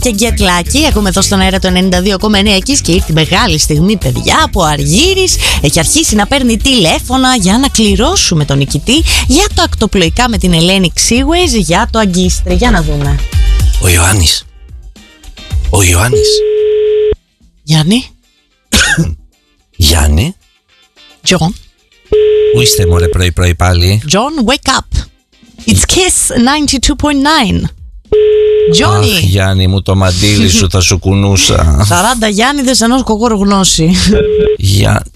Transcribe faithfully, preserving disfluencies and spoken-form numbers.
και Get Lucky. Ακούμε εδώ στον αέρα το ενενήντα δύο κόμμα εννέα εκεί και ήρθε η μεγάλη στιγμή, παιδιά, που ο Αργύρης έχει αρχίσει να παίρνει τηλέφωνα για να κληρώσουμε τον νικητή για το ακτοπλοϊκά με την Ελένη Ξίγουες για το Αγκίστρι. Για να δούμε. Ο Ιωάννης. Ο Ιωάννης. Γιάννη. Γιάννη. Τζον. Πού είστε μωρέ πρωί πρωί πάλι? John, wake up. It's Kiss ενενήντα δύο κόμμα εννέα. Johnny. Αχ, Γιάννη μου, το μαντίλι σου θα σου κουνούσα. σαράντα Γιάννηδες ενός κοκόρου γνώση. Για...